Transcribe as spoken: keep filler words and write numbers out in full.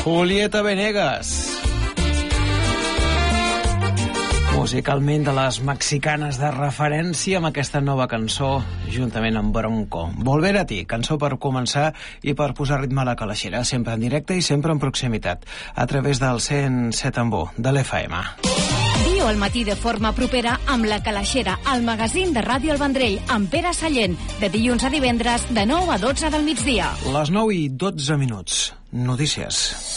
Julieta Venegas. Musicalment de les mexicanes de referència amb aquesta nova cançó, juntament amb Bronco. Volver a ti, cançó per començar i per posar ritme a la calaixera, sempre en directe i sempre en proximitat, a través del cent set en u de l'F M. Viu al matí de forma propera amb la calaixera, al magazín de Ràdio El Vendrell, amb Pere Sallent, de dilluns a divendres, de nou a dotze del migdia. Les nou i dotze minuts. Notícies.